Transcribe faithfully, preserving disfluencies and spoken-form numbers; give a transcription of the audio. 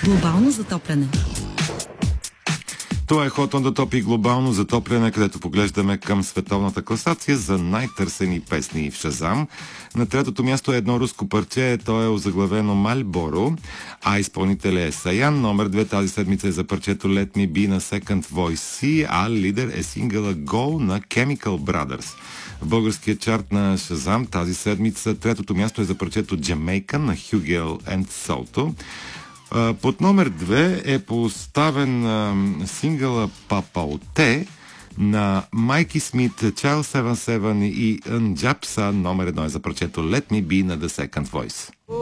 Глобално затопляне. Това е Hot on the Top и глобално затопляне, където поглеждаме към световната класация за най-търсени песни в Шазам. На третото място е едно руско парче, то е озаглавено Мальборо, а изпълнител е Саян. Номер две тази седмица е за парчето Let Me Be на Second Voice C, а лидер е сингъла Go на Chemical Brothers. В българския чарт на Шазам тази седмица третото място е за парчето Jamaica на Hugel and Salto. Под номер две е поставен а, сингъла Папаоте на Майки Смит, Child седемдесет и седем и Нджапса. Номер едно е за парчето Let Me Be на The Second Voice.